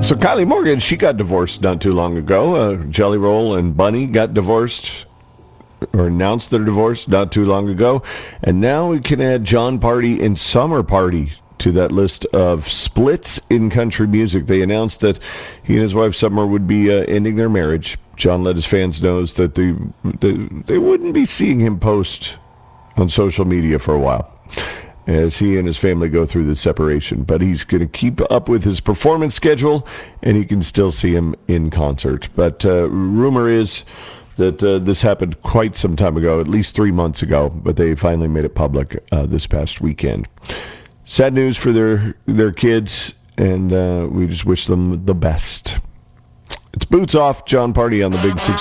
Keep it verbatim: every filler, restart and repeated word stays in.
So Kylie Morgan, she got divorced not too long ago. Uh, Jelly Roll and Bunny got divorced or announced their divorce not too long ago. And now we can add Jon Pardi and Summer Party to that list of splits in country music. They announced that he and his wife Summer would be uh, ending their marriage. Jon let his fans know that they, they, they wouldn't be seeing him post on social media for a while as he and his family go through the separation. But he's going to keep up with his performance schedule, and you can still see him in concert. But uh, rumor is that uh, this happened quite some time ago, at least three months ago, but they finally made it public uh, this past weekend. Sad news for their, their kids, and uh, we just wish them the best. It's Boots Off, Jon Pardi on the Big Six.